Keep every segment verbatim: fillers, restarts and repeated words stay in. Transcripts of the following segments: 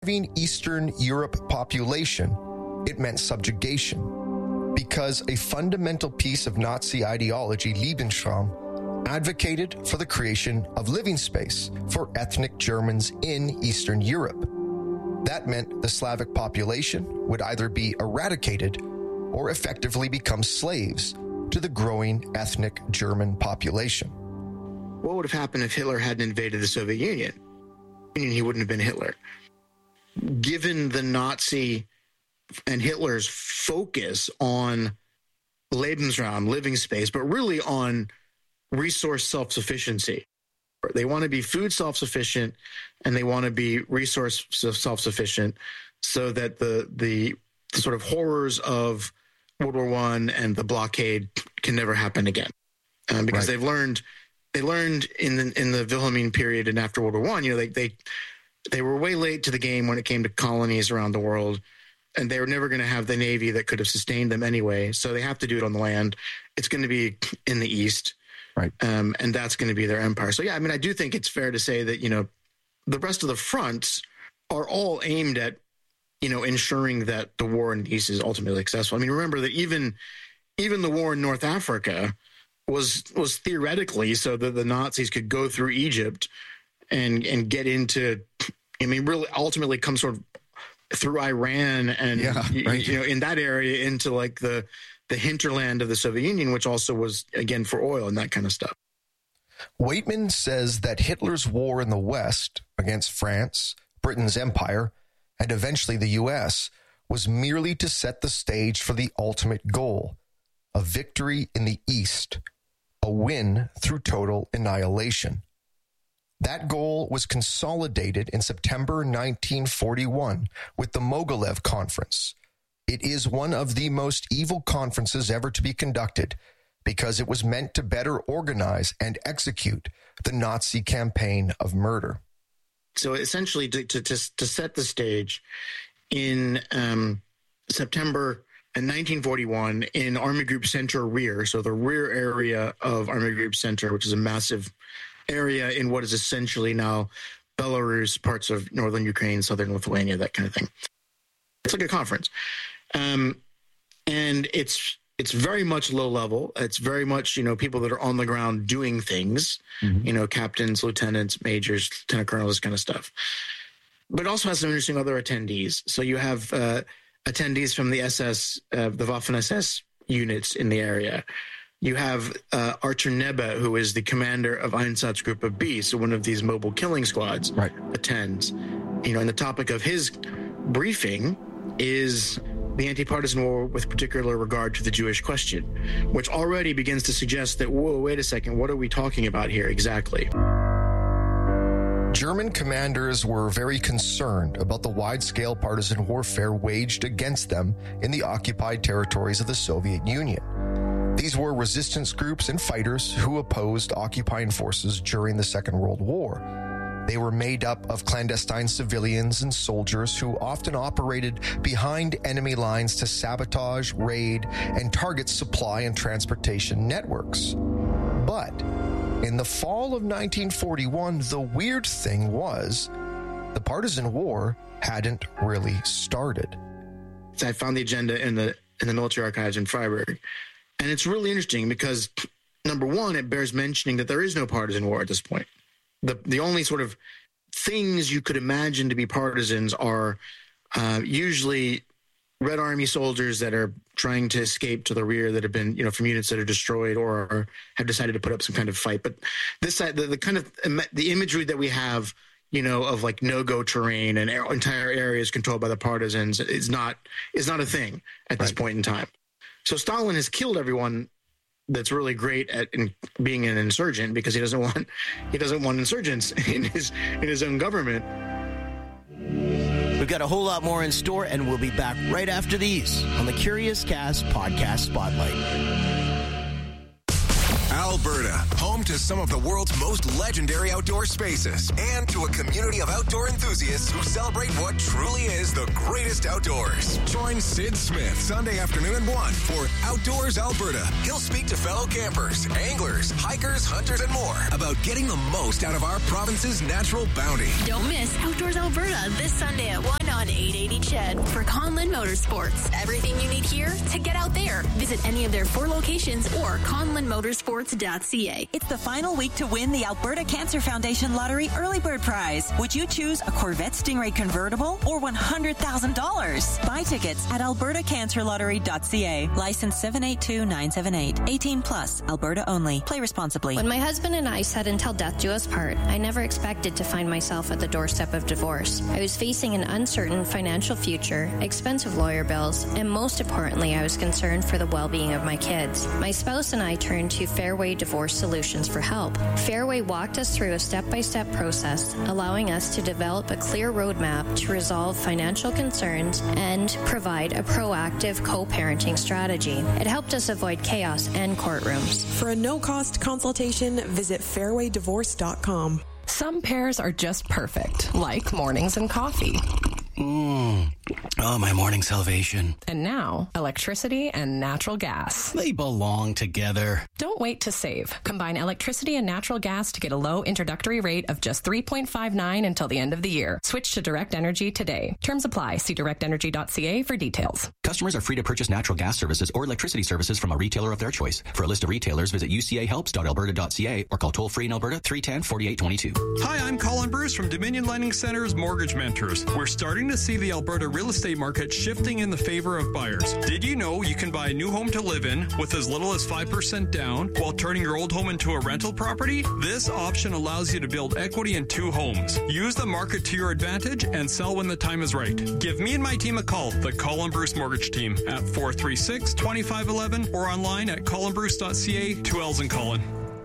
Eastern Europe population, it meant subjugation, because a fundamental piece of Nazi ideology, Lebensraum, advocated for the creation of living space for ethnic Germans in Eastern Europe. That meant the Slavic population would either be eradicated or effectively become slaves to the growing ethnic German population. What would have happened if Hitler hadn't invaded the Soviet Union? He wouldn't have been Hitler. Given the Nazi and Hitler's focus on Lebensraum, living space, but really on resource self-sufficiency. They want to be food self-sufficient and they want to be resource self-sufficient so that the, the the sort of horrors of World War One and the blockade can never happen again. Um, because right. they've learned they learned in the in the Wilhelmine period and after World War One, you know, they they they were way late to the game when it came to colonies around the world, and they were never going to have the navy that could have sustained them anyway. So they have to do it on the land. It's going to be in the East. Right. Um, and that's going to be their empire. So, yeah, I mean, I do think it's fair to say that, you know, the rest of the fronts are all aimed at, you know, ensuring that the war in the East is ultimately successful. I mean, remember that even even the war in North Africa was was theoretically so that the Nazis could go through Egypt and and get into, I mean, really ultimately come sort of through Iran and, yeah, right. you know, in that area into like the the hinterland of the Soviet Union, which also was, again, for oil and that kind of stuff. Weightman says that Hitler's war in the West against France, Britain's empire, and eventually the U S was merely to set the stage for the ultimate goal, a victory in the East, a win through total annihilation. That goal was consolidated in September nineteen forty-one with the Mogilev Conference. It is one of the most evil conferences ever to be conducted because it was meant to better organize and execute the Nazi campaign of murder. So essentially, to to, to set the stage, in um, September nineteen forty-one, in Army Group Center Rear, so the rear area of Army Group Center, which is a massive area in what is essentially now Belarus, parts of northern Ukraine, southern Lithuania, that kind of thing. It's like a conference. Um, and it's it's very much low level. It's very much, you know, people that are on the ground doing things, mm-hmm. you know, captains, lieutenants, majors, lieutenant colonels, this kind of stuff. But it also has some interesting other attendees. So you have uh, attendees from the S S, uh, the Waffen S S units in the area. You have uh, Archer Nebbe, who is the commander of Einsatzgruppe B, so one of these mobile killing squads, right. attends. You know, and the topic of his briefing is the anti-partisan war with particular regard to the Jewish question, which already begins to suggest that, whoa, wait a second, what are we talking about here exactly? German commanders were very concerned about the wide-scale partisan warfare waged against them in the occupied territories of the Soviet Union. These were resistance groups and fighters who opposed occupying forces during the Second World War. They were made up of clandestine civilians and soldiers who often operated behind enemy lines to sabotage, raid, and target supply and transportation networks. But in the fall of nineteen forty-one, the weird thing was the partisan war hadn't really started. I found the agenda in the in the military archives in Freiburg, and it's really interesting because, number one, it bears mentioning that there is no partisan war at this point. The the only sort of things you could imagine to be partisans are uh, usually Red Army soldiers that are trying to escape to the rear that have been, you know, from units that are destroyed or are, have decided to put up some kind of fight. But this side, the, the kind of the imagery that we have, you know, of like no-go terrain and entire areas controlled by the partisans is not is not a thing at this right. point in time. So Stalin has killed everyone that's really great at in being an insurgent because he doesn't want he doesn't want insurgents in his in his own government. We've got a whole lot more in store, and we'll be back right after these on the Curious Cast Podcast Spotlight. Alberta, home to some of the world's most legendary outdoor spaces and to a community of outdoor enthusiasts who celebrate what truly is the greatest outdoors. Join Sid Smith Sunday afternoon at one for Outdoors Alberta. He'll speak to fellow campers, anglers, hikers, hunters, and more about getting the most out of our province's natural bounty. Don't miss Outdoors Alberta this Sunday at one on eight eighty C H E D for Conlin Motorsports. Everything you need here to get out there. Visit any of their four locations or conlin motorsports dot c a. It's the final week to win the Alberta Cancer Foundation Lottery Early Bird Prize. Would you choose a Corvette Stingray convertible or one hundred thousand dollars? Buy tickets at alberta cancer lottery dot c a. License seven eight two nine seven eight. eighteen plus. Alberta only. Play responsibly. When my husband and I said until death do us part, I never expected to find myself at the doorstep of divorce. I was facing an uncertain financial future, expensive lawyer bills, and most importantly, I was concerned for the well-being of my kids. My spouse and I turned to Fairway Divorce Solutions for help. Fairway walked us through a step-by-step process, allowing us to develop a clear roadmap to resolve financial concerns and provide a proactive co-parenting strategy. It helped us avoid chaos and courtrooms. For a no-cost consultation, visit fairway divorce dot com. Some pairs are just perfect, like mornings and coffee. Mmm. Oh, my morning salvation. And now, electricity and natural gas. They belong together. Don't wait to save. Combine electricity and natural gas to get a low introductory rate of just three point five nine until the end of the year. Switch to Direct Energy today. Terms apply. See direct energy dot c a for details. Customers are free to purchase natural gas services or electricity services from a retailer of their choice. For a list of retailers, visit u c a helps dot alberta dot c a or call toll-free in Alberta three one zero, four eight two two. Hi, I'm Colin Bruce from Dominion Lending Center's Mortgage Mentors. We're starting to see the Alberta real estate market shifting in the favor of buyers. Did you know you can buy a new home to live in with as little as five percent down while turning your old home into a rental property? This option allows you to build equity in two homes. Use the market to your advantage and sell when the time is right. Give me and my team a call, the Colin Bruce Mortgage Team, at four three six, two five one one or online at colin bruce dot c a. Two L's in Colin.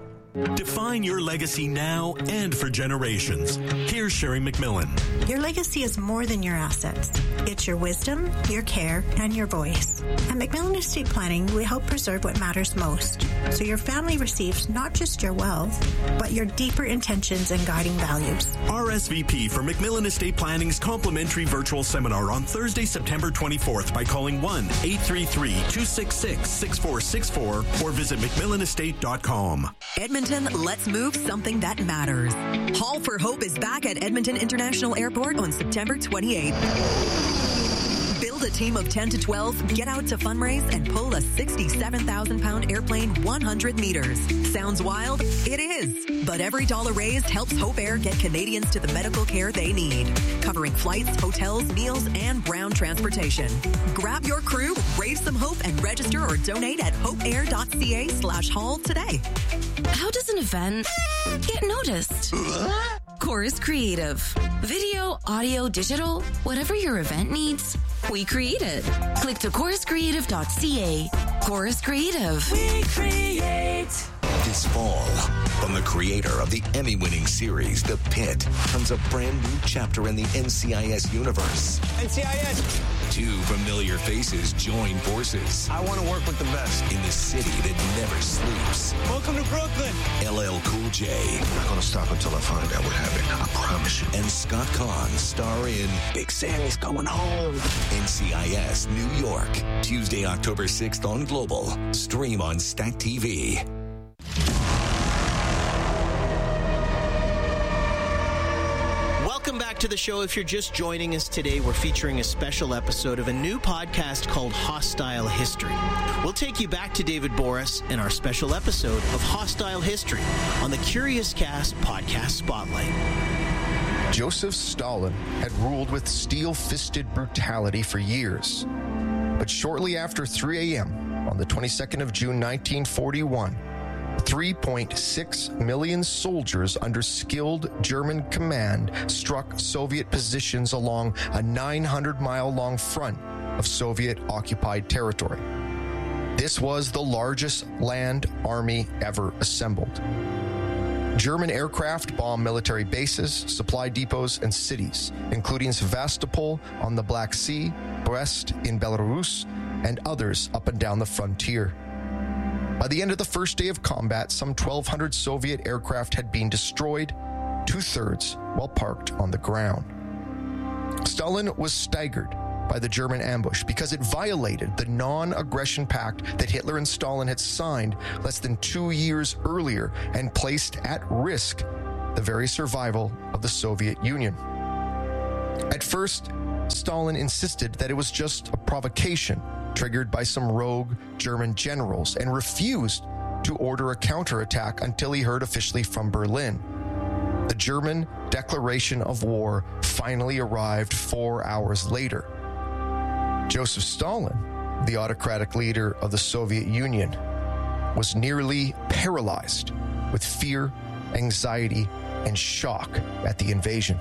Define your legacy now and for generations. Here's Sherry McMillan. Your legacy is more than your assets. It's your wisdom, your care, and your voice. At McMillan Estate Planning, we help preserve what matters most, so your family receives not just your wealth, but your deeper intentions and guiding values. R S V P for McMillan Estate Planning's complimentary virtual seminar on Thursday, September twenty-fourth by calling one eight three three, two six six, six four six four or visit mcmillan estate dot com. Edmonton, let's move something that matters. Haul for Hope is back at Edmonton International Airport on September twenty-eighth. Build a team of ten to twelve, get out to fundraise, and pull a sixty-seven thousand pound airplane one hundred meters. Sounds wild? It is. But every dollar raised helps Hope Air get Canadians to the medical care they need, covering flights, hotels, meals, and ground transportation. Grab your crew, raise some hope, and register or donate at hopeair dot c a slash haul today. How does an event get noticed? Chorus Creative. Video, audio, digital, whatever your event needs, we create it. Click to chorus creative dot c a. Chorus Creative. We create. This fall, from the creator of the Emmy-winning series, The Pit, comes a brand new chapter in the N C I S universe. N C I S! Two familiar faces join forces. I want to work with the best. In the city that never sleeps. Welcome to Brooklyn. L L Cool J. I'm not going to stop until I find out what happened. I promise you. And Scott Conn star in Big Sammy's Going Home. N C I S New York. Tuesday, October sixth on Global. Stream on Stack T V. Welcome back to the show. If you're just joining us today, we're featuring a special episode of a new podcast called Hostile History. We'll take you back to David Boris in our special episode of Hostile History on the Curious Cast Podcast Spotlight. Joseph Stalin had ruled with steel-fisted brutality for years. But shortly after three a.m. on the twenty-second of June, nineteen forty-one, three point six million soldiers under skilled German command struck Soviet positions along a nine hundred mile long front of Soviet-occupied territory. This was the largest land army ever assembled. German aircraft bombed military bases, supply depots, and cities, including Sevastopol on the Black Sea, Brest in Belarus, and others up and down the frontier. By the end of the first day of combat, some twelve hundred Soviet aircraft had been destroyed, two-thirds while parked on the ground. Stalin was staggered by the German ambush because it violated the non-aggression pact that Hitler and Stalin had signed less than two years earlier and placed at risk the very survival of the Soviet Union. At first, Stalin insisted that it was just a provocation triggered by some rogue German generals and refused to order a counterattack until he heard officially from Berlin. The German declaration of war finally arrived four hours later. Joseph Stalin, the autocratic leader of the Soviet Union, was nearly paralyzed with fear, anxiety, and shock at the invasion.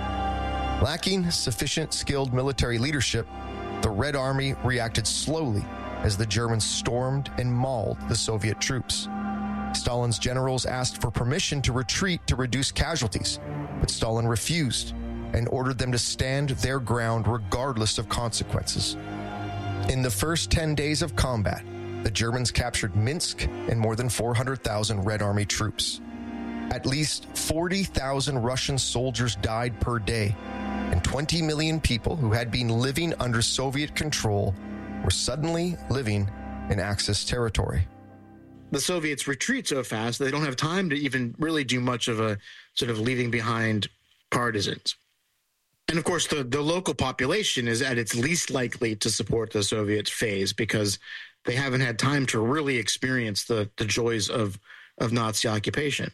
Lacking sufficient skilled military leadership, the Red Army reacted slowly as the Germans stormed and mauled the Soviet troops. Stalin's generals asked for permission to retreat to reduce casualties, but Stalin refused and ordered them to stand their ground regardless of consequences. In the first ten days of combat, the Germans captured Minsk and more than four hundred thousand Red Army troops. At least forty thousand Russian soldiers died per day, and twenty million people who had been living under Soviet control were suddenly living in Axis territory. The Soviets retreat so fast they don't have time to even really do much of a sort of leaving behind partisans. And of course, the, the local population is at its least likely to support the Soviets phase because they haven't had time to really experience the, the joys of, of Nazi occupation.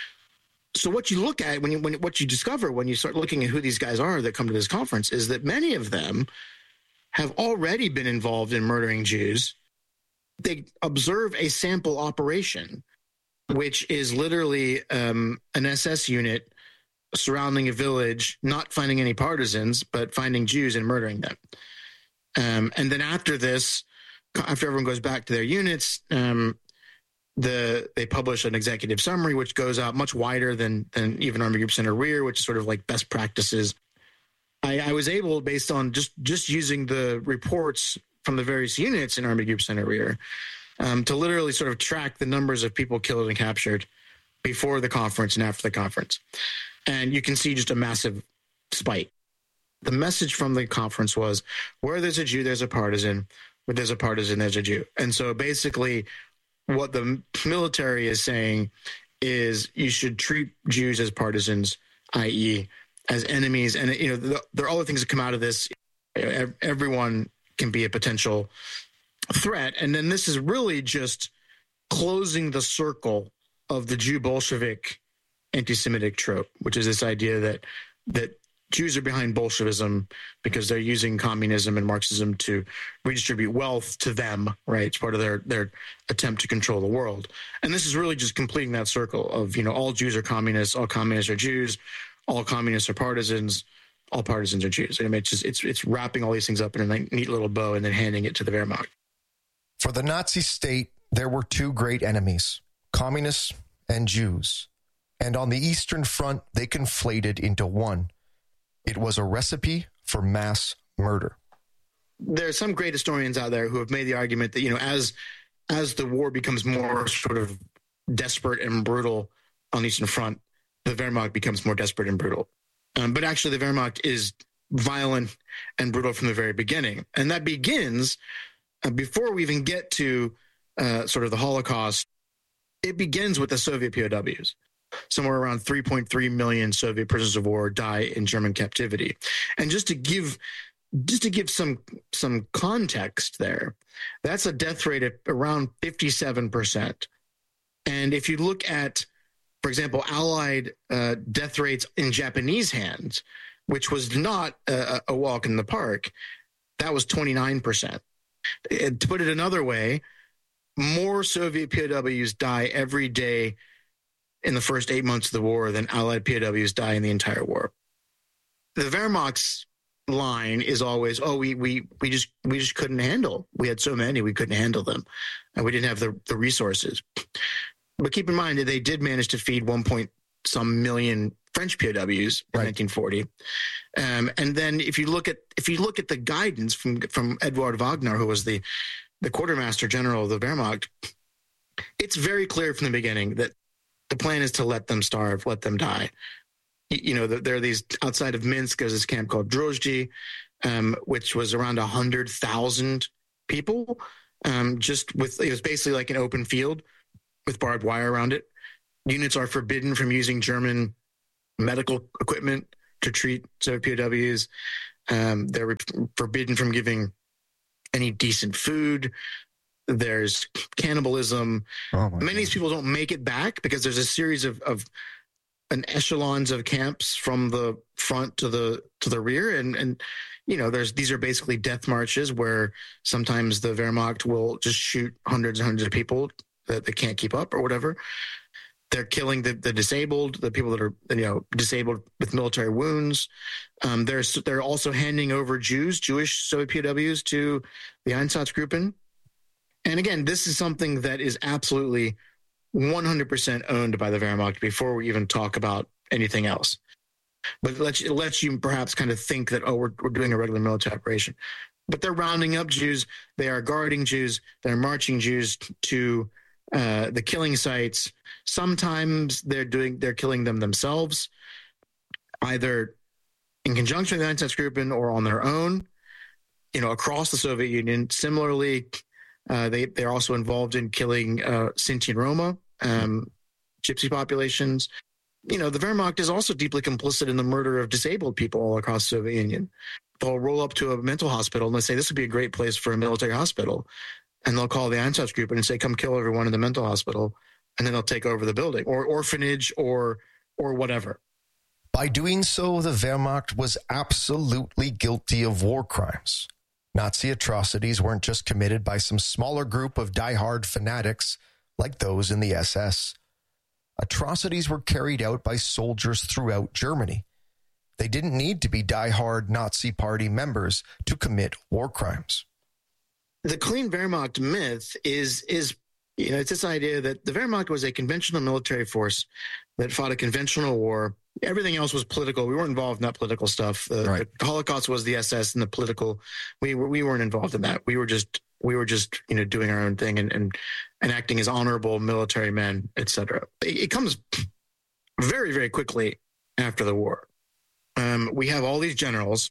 So what you look at, when you, when what you discover when you start looking at who these guys are that come to this conference is that many of them have already been involved in murdering Jews. They observe a sample operation, which is literally um, an S S unit surrounding a village, not finding any partisans, but finding Jews and murdering them. Um, and then after this, after everyone goes back to their units, um, the they publish an executive summary, which goes out much wider than than even Army Group Center Rear, which is sort of like best practices. I, I was able, based on just just using the reports from the various units in Army Group Center Rear, um, to literally sort of track the numbers of people killed and captured before the conference and after the conference. And you can see just a massive spike. The message from the conference was, where there's a Jew, there's a partisan. Where there's a partisan, there's a Jew. And so basically what the military is saying is you should treat Jews as partisans, that is as enemies. And, you know, the, there are other things that come out of this. Everyone can be a potential threat. And then this is really just closing the circle of the Jew Bolshevik anti-Semitic trope, which is this idea that that Jews are behind Bolshevism because they're using communism and Marxism to redistribute wealth to them, right? It's part of their their attempt to control the world. And this is really just completing that circle of, you know, all Jews are communists, all communists are Jews, all communists are partisans, all partisans are Jews. I mean, it's just it's it's wrapping all these things up in a neat little bow and then handing it to the Wehrmacht. For the Nazi state, there were two great enemies, communists and Jews. And on the Eastern Front, they conflated into one. It was a recipe for mass murder. There are some great historians out there who have made the argument that, you know, as as the war becomes more sort of desperate and brutal on the Eastern Front, the Wehrmacht becomes more desperate and brutal. Um, but actually, the Wehrmacht is violent and brutal from the very beginning. And that begins uh, before we even get to uh, sort of the Holocaust. It begins with the Soviet P O Ws. Somewhere around three point three million Soviet prisoners of war die in German captivity. And just to give just to give some some context there, that's a death rate of around fifty-seven percent. And if you look at, for example, Allied uh, death rates in Japanese hands, which was not a, a walk in the park, that was twenty-nine percent. And to put it another way, more Soviet P O Ws die every day in the first eight months of the war than Allied P O Ws die in the entire war. The Wehrmacht's line is always, oh, we we we just we just couldn't handle. We had so many, we couldn't handle them. And we didn't have the, the resources. But keep in mind that they did manage to feed one point some million French P O Ws in right. nineteen forty. Um, and then if you look at if you look at the guidance from from Eduard Wagner, who was the, the quartermaster general of the Wehrmacht, it's very clear from the beginning that the plan is to let them starve, let them die. You know, there are these outside of Minsk, there's this camp called Drozhdy, um, which was around one hundred thousand people, um, just with, it was basically like an open field with barbed wire around it. Units are forbidden from using German medical equipment to treat Soviet P O Ws. Um, they're forbidden from giving any decent food. There's cannibalism. Oh Many of these people don't make it back because there's a series of, of an echelons of camps from the front to the to the rear, and and you know there's these are basically death marches where sometimes the Wehrmacht will just shoot hundreds and hundreds of people that they can't keep up or whatever. They're killing the, the disabled, the people that are you know disabled with military wounds. Um, they're they're also handing over Jews, Jewish Soviet P O Ws, to the Einsatzgruppen. And again, this is something that is absolutely one hundred percent owned by the Wehrmacht before we even talk about anything else. But it lets, it lets you perhaps kind of think that, oh, we're, we're doing a regular military operation. But they're rounding up Jews. They are guarding Jews. They're marching Jews to uh, the killing sites. Sometimes they're doing they're killing them themselves, either in conjunction with the Einsatzgruppen or on their own, you know, across the Soviet Union. Similarly, Uh, they, they're also involved in killing uh, Sinti and Roma, um, gypsy populations. You know, the Wehrmacht is also deeply complicit in the murder of disabled people all across the Soviet Union. They'll roll up to a mental hospital and they say, this would be a great place for a military hospital. And they'll call the Einsatzgruppen and say, come kill everyone in the mental hospital. And then they'll take over the building or orphanage or or whatever. By doing so, the Wehrmacht was absolutely guilty of war crimes. Nazi atrocities weren't just committed by some smaller group of diehard fanatics like those in the S S. Atrocities were carried out by soldiers throughout Germany. They didn't need to be diehard Nazi Party members to commit war crimes. The clean Wehrmacht myth is, is you know, it's this idea that the Wehrmacht was a conventional military force that fought a conventional war. Everything else was political. We weren't involved in that political stuff. The, right. the Holocaust was the S S and the political. We were, we weren't involved in that. We were just we were just you know doing our own thing and and, and acting as honorable military men, et cetera. It, it comes very very quickly after the war. Um, we have all these generals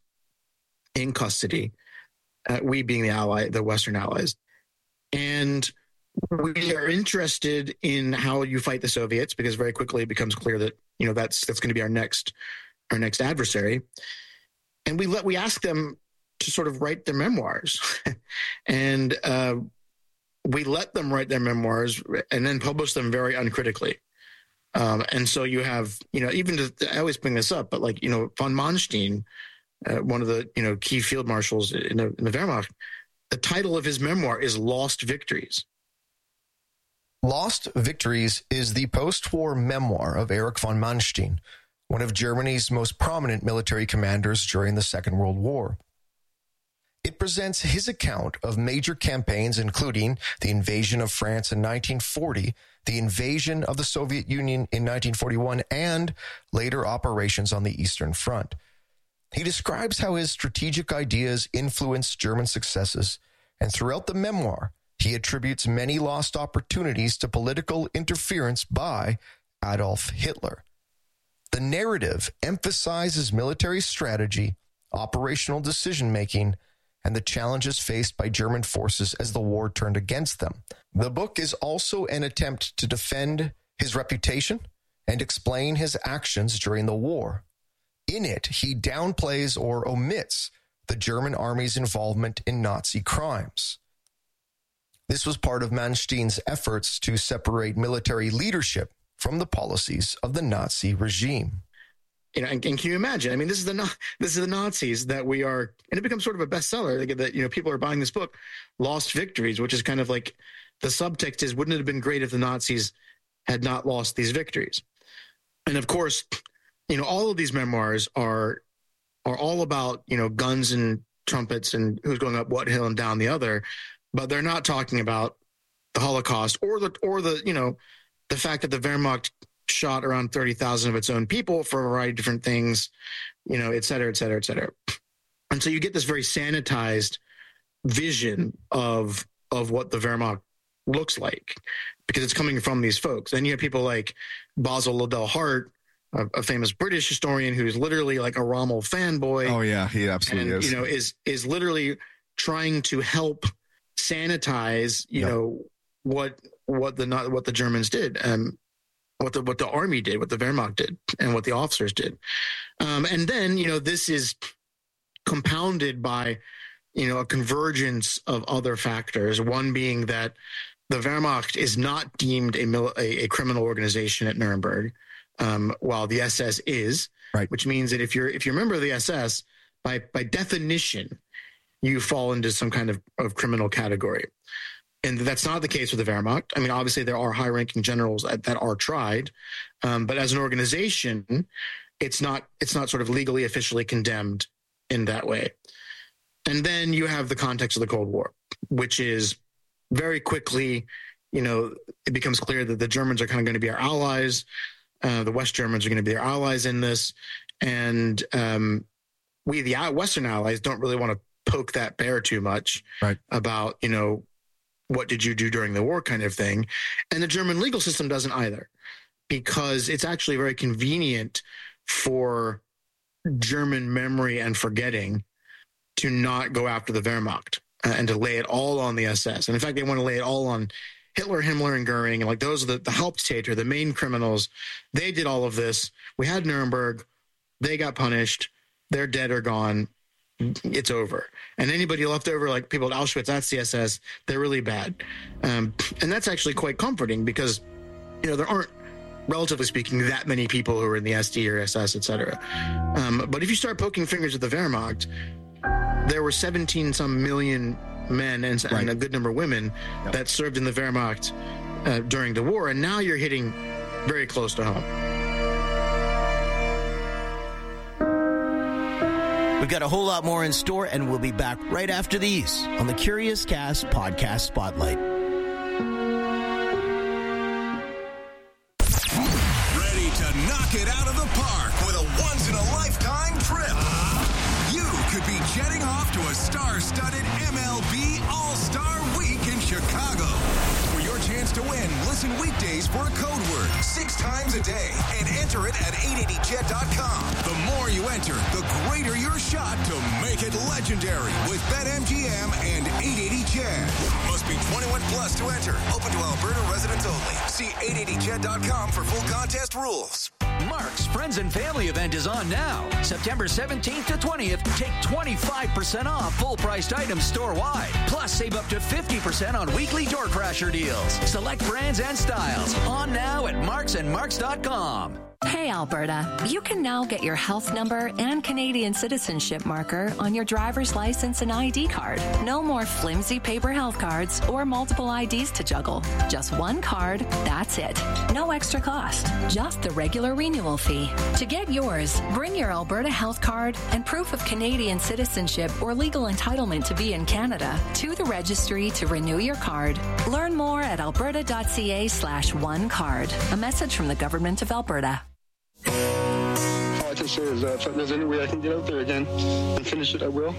in custody. Uh, we being the ally, the Western allies, and we are interested in how you fight the Soviets because very quickly it becomes clear that you know that's that's going to be our next our next adversary, and we let we ask them to sort of write their memoirs, and uh, we let them write their memoirs and then publish them very uncritically. Um, and so you have you know even to, I always bring this up, but like you know von Manstein, uh, one of the you know key field marshals in the, in the Wehrmacht, the title of his memoir is Lost Victories. Lost Victories is the post-war memoir of Erich von Manstein, one of Germany's most prominent military commanders during the Second World War. It presents his account of major campaigns, including the invasion of France in nineteen forty, the invasion of the Soviet Union in nineteen forty-one, and later operations on the Eastern Front. He describes how his strategic ideas influenced German successes, and throughout the memoir, he attributes many lost opportunities to political interference by Adolf Hitler. The narrative emphasizes military strategy, operational decision-making, and the challenges faced by German forces as the war turned against them. The book is also an attempt to defend his reputation and explain his actions during the war. In it, he downplays or omits the German army's involvement in Nazi crimes. This was part of Manstein's efforts to separate military leadership from the policies of the Nazi regime. You know, and, and can you imagine? I mean, this is the this is the Nazis that we are, and it becomes sort of a bestseller. Like that, you know, people are buying this book, Lost Victories, which is kind of like the subtext is, wouldn't it have been great if the Nazis had not lost these victories? And of course, you know, all of these memoirs are are all about you know guns and trumpets and who's going up what hill and down the other. But they're not talking about the Holocaust or the or the you know the fact that the Wehrmacht shot around thirty thousand of its own people for a variety of different things, you know, et cetera, et cetera, et cetera. And so you get this very sanitized vision of of what the Wehrmacht looks like, because it's coming from these folks. And you have people like Basil Liddell Hart, a, a famous British historian who's literally like a Rommel fanboy. Oh yeah, he absolutely and, is. You know, is is literally trying to help sanitize, you yep. know, what what the not what the Germans did, um, what the what the army did, what the Wehrmacht did, and what the officers did. Um, and then, you know, this is compounded by, you know, a convergence of other factors. One being that the Wehrmacht is not deemed a, mil- a, a criminal organization at Nuremberg, um, while the S S is. Right. Which means that if you're if you're a member of the S S, by by definition, you fall into some kind of, of criminal category. And that's not the case with the Wehrmacht. I mean, obviously there are high-ranking generals that, that are tried, um, but as an organization, it's not it's not sort of legally officially condemned in that way. And then you have the context of the Cold War, which is very quickly, you know, it becomes clear that the Germans are kind of going to be our allies. Uh, the West Germans are going to be our allies in this. And um, we, the Western allies, don't really want to poke that bear too much right. about, you know, what did you do during the war kind of thing. And the German legal system doesn't either, because it's actually very convenient for German memory and forgetting to not go after the Wehrmacht uh, and to lay it all on the S S. And in fact, they want to lay it all on Hitler, Himmler, and Goering. And like those are the, the Haupttäter, the main criminals. They did all of this. We had Nuremberg. They got punished. They're dead or gone. It's over. And anybody left over, like people at Auschwitz, that's the S S. They're really bad. Um, and that's actually quite comforting because, you know, there aren't, relatively speaking, that many people who are in the S D or S S, et cetera. Um, but if you start poking fingers at the Wehrmacht, there were seventeen some million men and, right. and a good number of women yep. that served in the Wehrmacht uh, during the war. And now you're hitting very close to home. We've got a whole lot more in store, and we'll be back right after these on the Curious Cast Podcast Spotlight. Ready to knock it out of the park with a once-in-a-lifetime trip? You could be jetting off to a star-studded M L B All-Star Week in Chicago. For your chance to win, listen weekdays for a code word six times a day and enter it at eight eighty jet dot com. The more you enter, the greater your shot to make it legendary with BetMGM and eight eighty Jet. Must be twenty-one plus to enter. Open to Alberta residents only. See eight eighty jet dot com for full contest rules. Mark's Friends and Family event is on now. September seventeenth to twentieth, take twenty-five percent off full-priced items store-wide. Plus, save up to fifty percent on weekly door crasher deals. Select brands and styles. On now at marks and marks dot com. Hey, Alberta, you can now get your health number and Canadian citizenship marker on your driver's license and I D card. No more flimsy paper health cards or multiple I Ds to juggle. Just one card, that's it. No extra cost, just the regular renewal fee. To get yours, bring your Alberta health card and proof of Canadian citizenship or legal entitlement to be in Canada to the registry to renew your card. Learn more at alberta.ca slash one card. A message from the Government of Alberta. All I can say is that if there's any way I can get out there again and finish it, I will.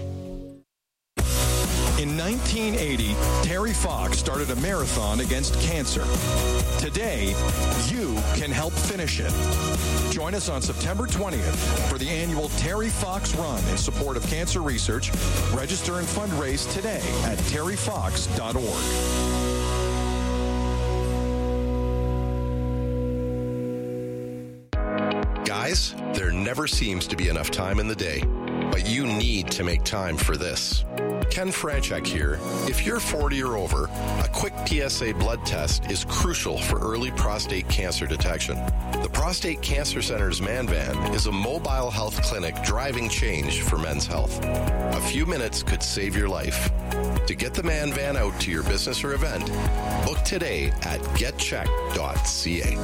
In nineteen eighty, Terry Fox started a marathon against cancer. Today, you can help finish it. Join us on September twentieth for the annual Terry Fox Run in support of cancer research. Register and fundraise today at terry fox dot org. Guys, there never seems to be enough time in the day, but you need to make time for this. Ken Franchek here. If you're forty or over, a quick P S A blood test is crucial for early prostate cancer detection. The Prostate Cancer Center's Man Van is a mobile health clinic driving change for men's health. A few minutes could save your life. To get the Man Van out to your business or event, book today at get check dot c a.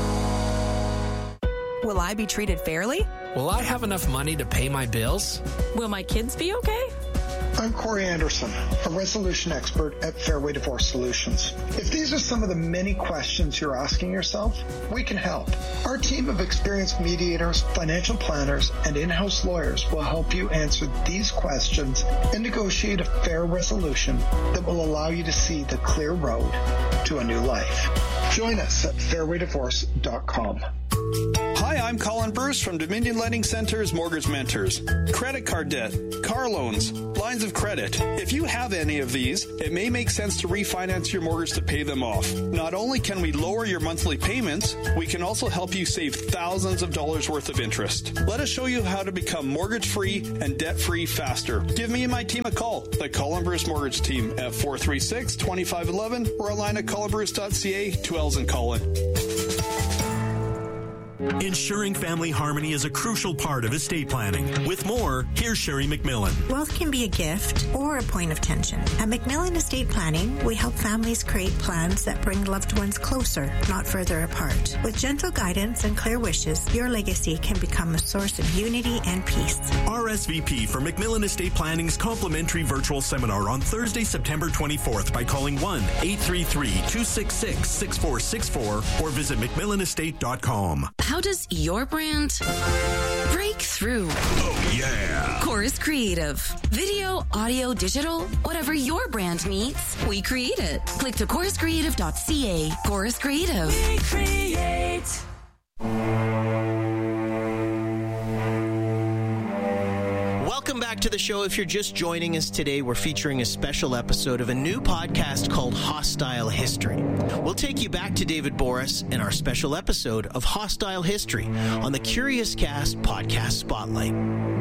Will I be treated fairly? Will I have enough money to pay my bills? Will my kids be okay? I'm Corey Anderson, a resolution expert at Fairway Divorce Solutions. If these are some of the many questions you're asking yourself, we can help. Our team of experienced mediators, financial planners, and in-house lawyers will help you answer these questions and negotiate a fair resolution that will allow you to see the clear road to a new life. Join us at fairway divorce dot com. Hi, I'm Colin Bruce from Dominion Lending Center's Mortgage Mentors. Credit card debt, car loans, lines of credit. If you have any of these, it may make sense to refinance your mortgage to pay them off. Not only can we lower your monthly payments, we can also help you save thousands of dollars worth of interest. Let us show you how to become mortgage-free and debt-free faster. Give me and my team a call, the Colin Bruce Mortgage Team, at four three six, two five one one or online at colin bruce dot c a, two L's in Colin. Ensuring family harmony is a crucial part of estate planning. With more, here's Sherry McMillan. Wealth can be a gift or a point of tension. At McMillan Estate Planning, we help families create plans that bring loved ones closer, not further apart. With gentle guidance and clear wishes, your legacy can become a source of unity and peace. R S V P for McMillan Estate Planning's complimentary virtual seminar on Thursday, September twenty-fourth by calling one eight three three, two six six, six four six four or visit mcmillan estate dot com. How does your brand break through? Oh, yeah. Chorus Creative. Video, audio, digital, whatever your brand needs, we create it. Click to chorus creative dot c a. Chorus Creative. We create. Welcome back to the show. If you're just joining us today, we're featuring a special episode of a new podcast called Hostile History. We'll take you back to David Boris in our special episode of Hostile History on the Curious Cast Podcast Spotlight.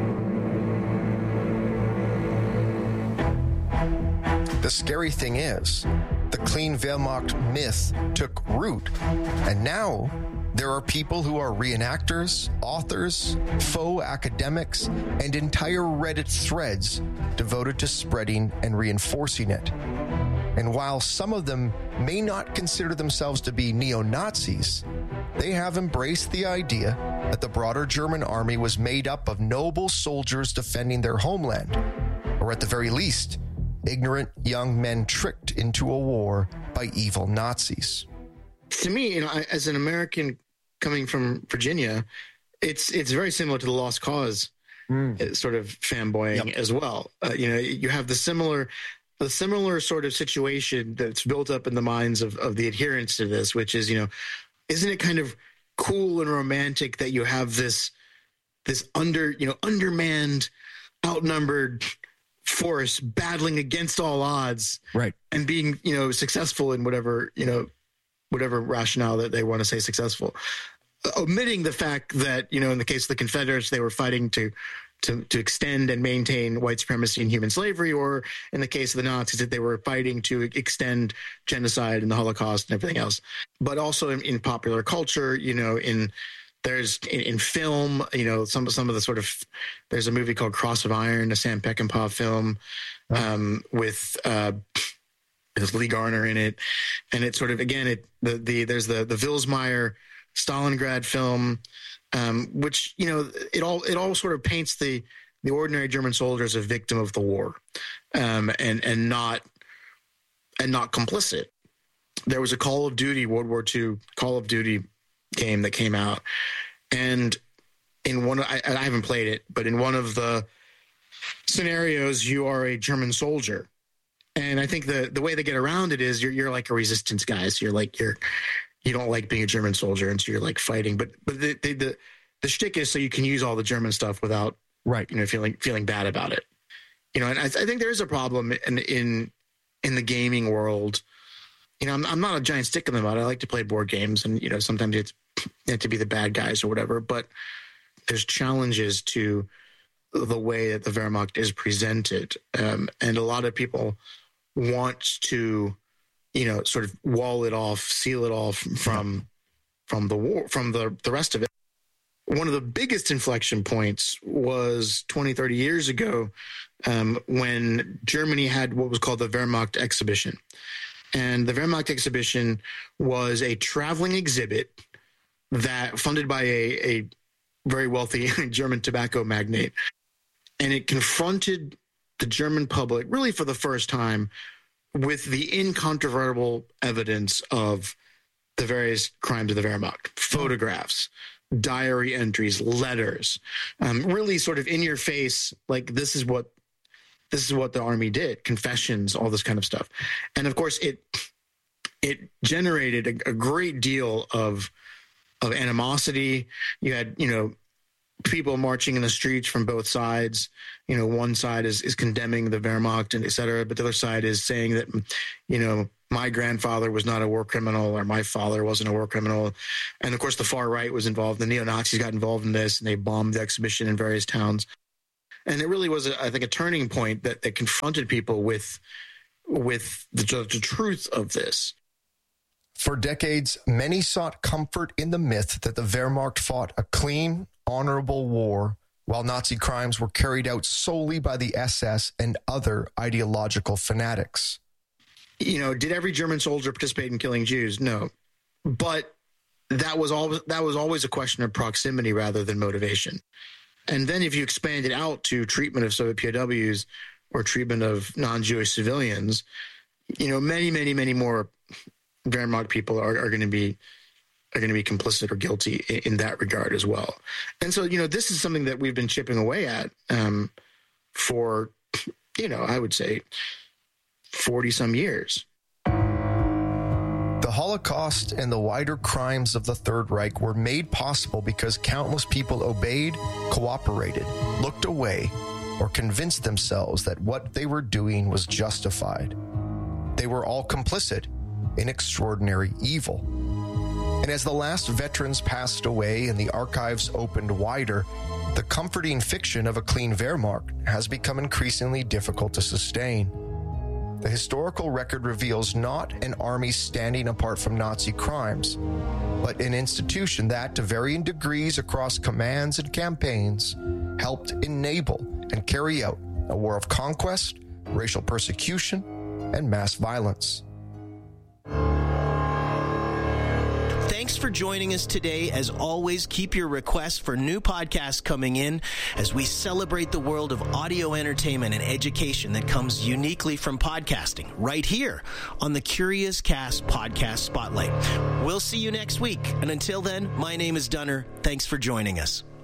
The scary thing is, the clean Wehrmacht myth took root, and now there are people who are reenactors, authors, faux academics, and entire Reddit threads devoted to spreading and reinforcing it. And while some of them may not consider themselves to be neo-Nazis, they have embraced the idea that the broader German army was made up of noble soldiers defending their homeland, or at the very least, ignorant young men tricked into a war by evil Nazis. To me, you know, as an American coming from Virginia, it's it's very similar to the Lost Cause mm. sort of fanboying yep. as well. Uh, you know, you have the similar the similar sort of situation that's built up in the minds of, of the adherents to this, which is, you know, isn't it kind of cool and romantic that you have this this under, you know, undermanned, outnumbered force battling against all odds, right, and being, you know, successful in whatever, you know, whatever rationale that they want to say successful, omitting the fact that, you know, in the case of the Confederates, they were fighting to to to extend and maintain white supremacy and human slavery, or in the case of the Nazis, that they were fighting to extend genocide and the Holocaust and everything else. But also in, in popular culture, you know, in there's in, in film, you know, some some of the sort of, there's a movie called Cross of Iron, a Sam Peckinpah film, um, with uh, with Lee Garner in it, and it sort of, again, it the the there's the the Vilsmeier Stalingrad film, um, which, you know, it all it all sort of paints the the ordinary German soldier as a victim of the war, um, and and not and not complicit. There was a Call of Duty World War Two Call of Duty game that came out, and in one, I, I haven't played it, but in one of the scenarios, you are a German soldier. And I think the the way they get around it is you're you're like a resistance guy. So you're like you're you don't like being a German soldier, and so you're like fighting. But but the the the, the shtick is so you can use all the German stuff without right, you know, feeling feeling bad about it. You know, and I, I think there is a problem in in in the gaming world. You know, I'm I'm not a giant stick in the mud. I like to play board games, and, you know, sometimes it's you have to be the bad guys or whatever. But there's challenges to the way that the Wehrmacht is presented, um, and a lot of people want to, you know, sort of wall it off, seal it off from from the war, from the, the rest of it. One of the biggest inflection points was twenty, thirty years ago, um, when Germany had what was called the Wehrmacht Exhibition. And the Wehrmacht Exhibition was a traveling exhibit that funded by a, a very wealthy German tobacco magnate. And it confronted the German public, really for the first time, with the incontrovertible evidence of the various crimes of the Wehrmacht, photographs, diary entries, letters, um, really sort of in your face, like this is what this is what the army did, confessions, all this kind of stuff. And of course, it it generated a, a great deal of of animosity. You had, you know, people marching in the streets from both sides. You know, one side is, is condemning the Wehrmacht and et cetera, but the other side is saying that, you know, my grandfather was not a war criminal or my father wasn't a war criminal. And of course, the far right was involved. The neo-Nazis got involved in this and they bombed the exhibition in various towns. And it really was, a, I think, a turning point that, that confronted people with, with the, the truth of this. For decades, many sought comfort in the myth that the Wehrmacht fought a clean, honorable war, while Nazi crimes were carried out solely by the S S and other ideological fanatics. You know, did every German soldier participate in killing Jews? No. But that was always, that was always a question of proximity rather than motivation. And then if you expand it out to treatment of Soviet P O Ws or treatment of non-Jewish civilians, you know, many, many, many more Wehrmacht people are, are going to be are going to be complicit or guilty in, in that regard as well. And so, you know, this is something that we've been chipping away at um, for, you know, I would say forty some years. The Holocaust and the wider crimes of the Third Reich were made possible because countless people obeyed, cooperated, looked away, or convinced themselves that what they were doing was justified. They were all complicit in extraordinary evil. And as the last veterans passed away and the archives opened wider, the comforting fiction of a clean Wehrmacht has become increasingly difficult to sustain. The historical record reveals not an army standing apart from Nazi crimes, but an institution that, to varying degrees across commands and campaigns, helped enable and carry out a war of conquest, racial persecution, and mass violence. Thanks for joining us today. As always, keep your requests for new podcasts coming in as we celebrate the world of audio entertainment and education that comes uniquely from podcasting right here on the Curious Cast Podcast Spotlight. We'll see you next week. And until then, my name is Dunner. Thanks for joining us.